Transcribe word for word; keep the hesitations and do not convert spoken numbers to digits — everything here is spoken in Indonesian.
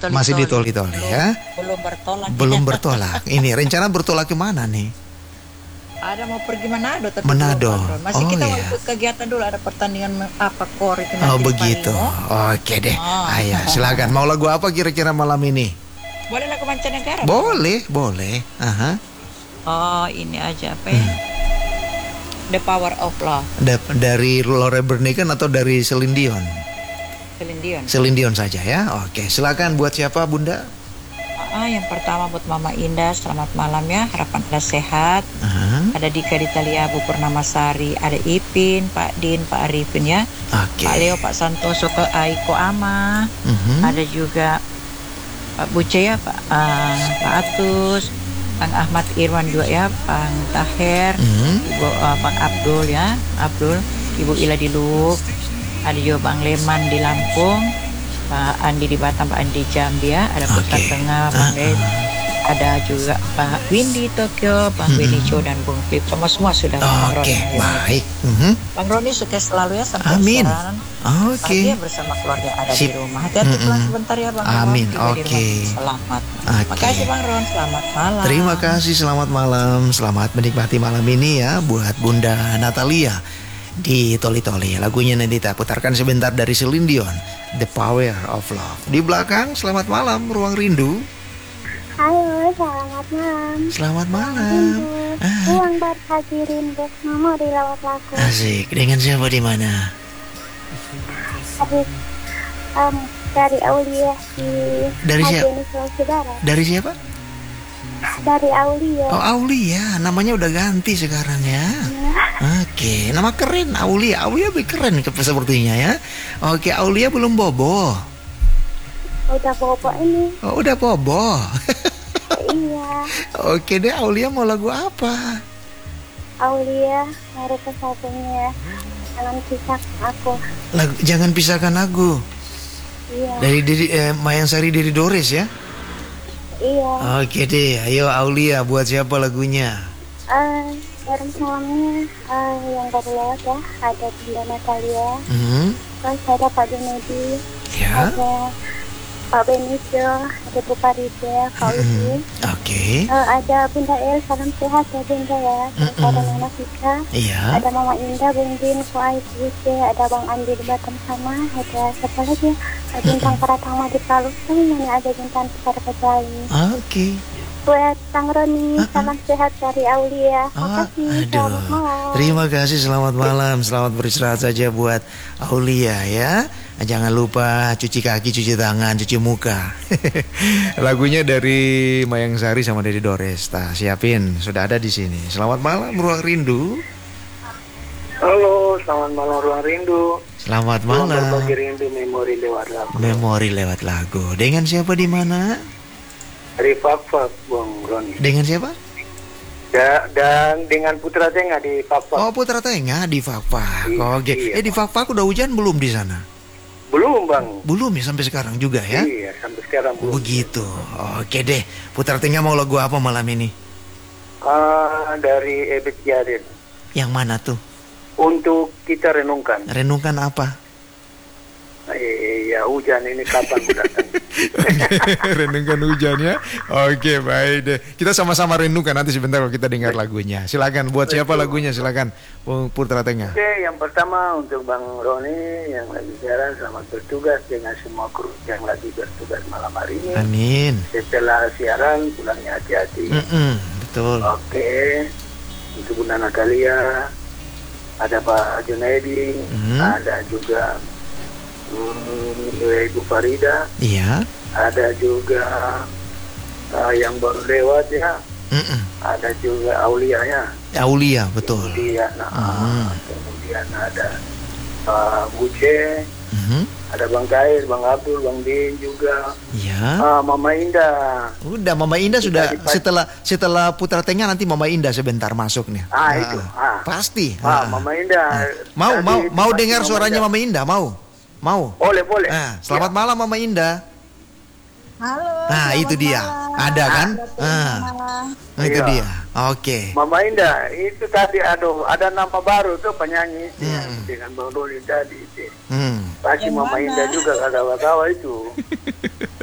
Toli-Toli. Masih di Toli-Toli ya. Belum bertolak. Belum bertolak. Ini rencana bertolak kemana nih? Ada mau pergi Manado tapi Manado. belum, masih Oh, kita mau iya. ikut kegiatan dulu, ada pertandingan apa kor itu Oh nanti di begitu. Palimo. Oke deh. Oh. Ayo silakan. Mau lagu apa kira-kira malam ini? Boleh lagu mancanegara? Boleh, boleh. Aha. Oh, ini aja apa ya? Hmm. The Power of Love, Da- dari Lore Bernikan atau dari Celine Dion? Celine Dion. Celine Dion saja ya. Oke, silakan buat siapa Bunda? Ah, yang pertama buat Mama Indah, selamat malam ya, harapan Anda sehat. Aha. Ada Dika Ditalia, Bu Purnamasari, ada Ipin, Pak Din, Pak Arifin ya. Oke. Pak Leo, Pak Santoso, ke Aiko Ama. Mhm. Ada juga Pak Buce ya, Pak, ah, Pak Atus, Bang Ahmad Irwan juga ya, Bang Taher, Mhm. Ibu ah, Bang Abdul ya, Abdul, Ibu Ila di Luwuk, ada juga Bang Leman di Lampung, Pak Andi di Batam, Pak Andi Jambi ya, ada Pusat Oke. Tengah, Bang Ah, Red, ada juga Pak Windy Tokyo, Bang Mm-mm. Willy Cho dan Bung Flip, semua semua sudah. Bang Oke, Roni. baik. Mhm. Bang Roni sukses selalu ya sampai Amin. sekarang. Oke. Bahagia bersama keluarga yang ada Sip. di rumah. Hati-hati Mm-mm. pulang sebentar ya Bang. Amin. Tiba di Oke. rumah selamat. Oke. Makasih Bang Ron, selamat malam. Terima kasih, selamat malam. Selamat menikmati malam ini ya buat Bunda Natalia di Toli-Toli. Lagunya nanti kita putarkan sebentar dari Celine Dion, The Power of Love. Di belakang, selamat malam, Ruang Rindu. Halo, selamat malam. Selamat malam. Ah, Ruang Bar hadirin Bos Memori lewat lagu. asik. Dengan siapa di mana? Habis um, dari Aulia di Dari siapa? Majene, Sulawesi Barat. Dari siapa? Dari Aulia. Oh, Aulia. Namanya udah ganti sekarang ya. Oke, nama keren Aulia. Aulia lebih keren ke- sepertinya ya. Oke, Aulia belum bobo. Udah bobo ini. Oh, udah bobo. Iya. Oke deh, Aulia mau lagu apa? Aulia hari kesatunya. Jangan pisah aku. Lagu Jangan Pisahkan Aku. Iya. Dari Diri eh, Mayang Sari Diri Dores ya. Iya. Oke deh, ayo Aulia, buat siapa lagunya? Eh, Bareng malamnya eh, yang baru lewat ya. Ada Bunda Natalia. Hmm, Terus ada Pak Junedi. ya. Ada Pak Benicio. Ada Bu Farida. Kak Hmm, Udin. Oke. Eh, ada Bunda El, salam sehat ya Bunda ya. Terus Mm-mm. ada Nana Fika, Iya. ada Mama Indah, Bung Din, Ku Ais, Buce, ada Bang Andi di Batam sama, ada siapa lagi? Ada Bintang Pratama di Palu, mana ada Bintang Pada Kecuali. Oke. Buat Kang Roni, Uh-uh. salam sehat dari Aulia. Oh, Makasih, aduh. selamat malam. Terima kasih, selamat malam. Selamat beristirahat saja buat Aulia ya. Jangan lupa cuci kaki, cuci tangan, cuci muka. Lagunya dari Mayang Sari sama dari Dores. Nah, siapin, sudah ada di sini. Selamat malam Ruang Rindu. Halo, selamat malam Ruang Rindu. Selamat Ruang malam. berbagi rindu memori lewat lagu. Memori lewat lagu. Dengan siapa di mana? Dari Fakfak, Bang Roni. Dengan siapa? Da, dan dengan Putra Tengah di Fakfak. Oh, Putra Tengah di Fakfak. Iya, Oke. iya, Eh di Fakfak udah hujan belum di sana? Belum Bang. Belum ya sampai sekarang juga ya? Iya, sampai sekarang belum. Begitu. Oke deh. Putra Tengah mau lagu apa malam ini? Ah, dari Ebet Jaden. Yang mana tuh? Untuk kita renungkan. Renungkan apa? Eh, ya hujan ini kapan datang? Renungkan hujan ya. Oke, baik deh. Kita sama-sama renungkan nanti sebentar kalau kita dengar lagunya. Silakan buat siapa lagunya? Silakan Bung Putra Tengah. Oke, yang pertama untuk Bang Roni yang lagi siaran, selamat bertugas dengan semua kru yang lagi bertugas malam hari ini. Amin. Setelah siaran pulangnya hati-hati. Mm-mm, betul. Oke, untuk Bunda Natalia, ada Pak Junaidi, Mhm. ada juga hmm, Ibu Farida, Iya. ada juga uh, yang baru lewat ya, Mm-mm. ada juga Aulia ya, Aulia, betul. kemudian, nah, Mhm. kemudian ada uh, Buce, Mhm. ada Bang Kair, Bang Abdul, Bang Din juga, Iya. ah, Mama Indah. Udah Mama Indah Kita sudah dipa- setelah setelah Putra Tengah nanti Mama Indah sebentar masuk nih. Ah, itu, ah. Pasti. Ah, Ah. Mama Indah. Mau Tadi mau itu mau pasti dengar Mama suaranya Indah. Mama Indah, mau? Mau. Boleh, boleh. Nah, selamat Ya. malam Mama Indah. Halo. Nah, selamat itu dia. malam. Ada kan? Selamat Ah. malam. Nah, itu Iya. dia. Oke. Mama Indah, itu tadi aduh, ada nama baru tuh penyanyi itu yang Hmm. dengan Bang Doli tadi itu. Hmm. Pasti Yang Mama mana? Indah juga kata kawa itu.